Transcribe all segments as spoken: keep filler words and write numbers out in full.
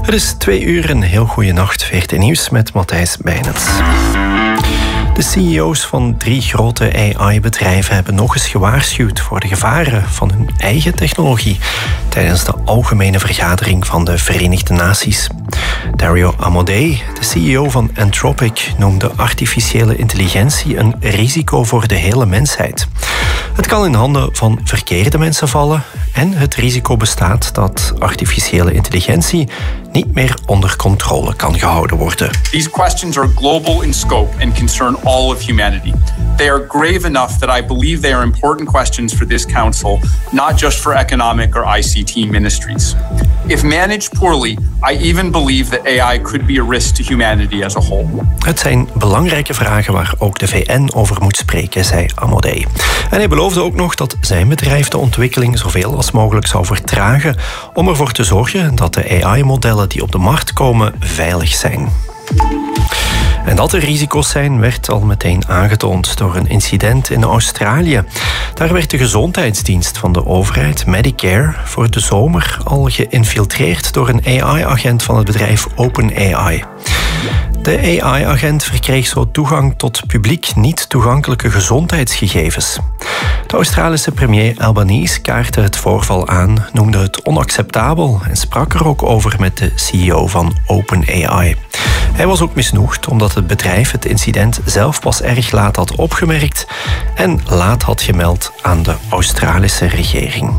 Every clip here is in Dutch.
Het is twee uur, een heel goede nacht. V R T Nieuws met Matthijs Bijnens. De C E O's van drie grote A I-bedrijven hebben nog eens gewaarschuwd voor de gevaren van hun eigen technologie tijdens de algemene vergadering van de Verenigde Naties. Dario Amodei, de C E O van Anthropic, noemde artificiële intelligentie een risico voor de hele mensheid. Het kan in handen van verkeerde mensen vallen en het risico bestaat dat artificiële intelligentie niet meer onder controle kan gehouden worden. These questions are global in scope and concern all of humanity. They are grave enough that I believe they are important questions for this council, not just for economic or I C T ministries. If managed poorly, I even believe that A I could be a risk to humanity as a whole. Het zijn belangrijke vragen waar ook de V N over moet spreken, zei Amodei. En hij beloofde ook nog dat zijn bedrijf de ontwikkeling zoveel als mogelijk zou vertragen om ervoor te zorgen dat de A I-modellen die op de markt komen veilig zijn. En dat er risico's zijn, werd al meteen aangetoond door een incident in Australië. Daar werd de gezondheidsdienst van de overheid, Medicare, voor de zomer al geïnfiltreerd door een A I-agent van het bedrijf OpenAI. De A I-agent verkreeg zo toegang tot publiek niet toegankelijke gezondheidsgegevens. De Australische premier Albanese kaartte het voorval aan, noemde het onacceptabel en sprak er ook over met de C E O van OpenAI. Hij was ook misnoegd omdat het bedrijf het incident zelf pas erg laat had opgemerkt en laat had gemeld aan de Australische regering.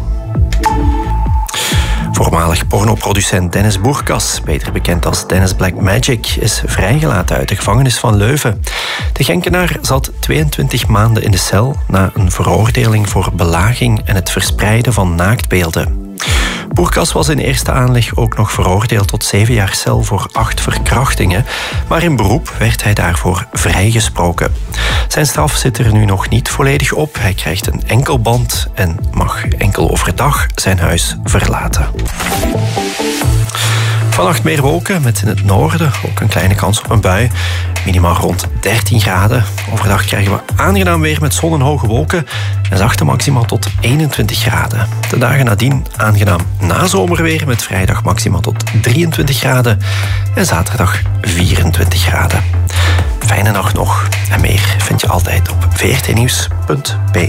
Voormalig pornoproducent Dennis Bourkas, beter bekend als Dennis Black Magic, is vrijgelaten uit de gevangenis van Leuven. De Genkenaar zat tweeëntwintig maanden in de cel na een veroordeling voor belaging en het verspreiden van naaktbeelden. Bourkas was in eerste aanleg ook nog veroordeeld tot zeven jaar cel voor acht verkrachtingen, maar in beroep werd hij daarvoor vrijgesproken. Zijn straf zit er nu nog niet volledig op. Hij krijgt een enkelband en mag enkel overdag zijn huis verlaten. Vannacht meer wolken, met in het noorden ook een kleine kans op een bui. Minimaal rond dertien graden. Overdag krijgen we aangenaam weer met zon en hoge wolken. En zachte maximaal tot eenentwintig graden. De dagen nadien aangenaam nazomerweer met vrijdag maximaal tot drieëntwintig graden. En zaterdag vierentwintig graden. Fijne nacht nog. En meer vind je altijd op v r t nieuws punt b e.